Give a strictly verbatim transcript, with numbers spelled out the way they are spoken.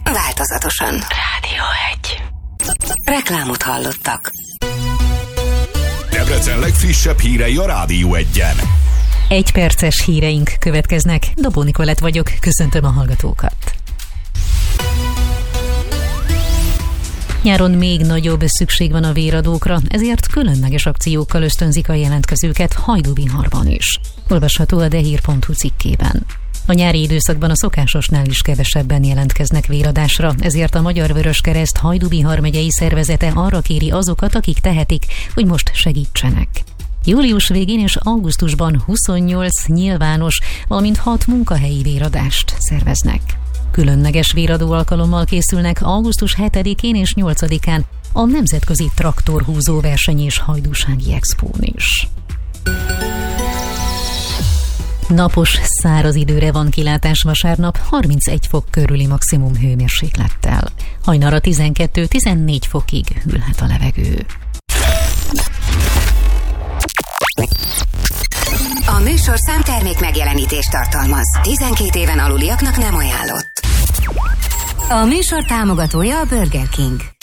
változatosan. Rádió egy. Reklámot hallottak. Debrecen legfrissebb hírei a Rádió egyen. Egy perces híreink következnek. Dobó Nikolett vagyok, köszöntöm a hallgatókat. Nyáron még nagyobb szükség van a véradókra, ezért különleges akciókkal ösztönzik a jelentkezőket Hajdúbiharban is. Olvasható a dehír pont hu cikkében. A nyári időszakban a szokásosnál is kevesebben jelentkeznek véradásra, ezért a Magyar Vöröskereszt Hajdúbihar megyei szervezete arra kéri azokat, akik tehetik, hogy most segítsenek. Július végén és augusztusban huszonnyolc nyilvános, valamint hat munkahelyi véradást szerveznek. Különleges véradó alkalommal készülnek augusztus hetedikén és nyolcadikán a Nemzetközi Traktorhúzó Verseny és Hajdúsági Expón is. Napos, száraz időre van kilátás vasárnap, harmincegy fok körüli maximum hőmérséklettel. Hajnalra tizenkettő-tizennégy fokig hűlhet a levegő. A műsorszám termék megjelenítést tartalmaz. tizenkét éven aluliaknak nem ajánlott. A műsor támogatója a Burger King.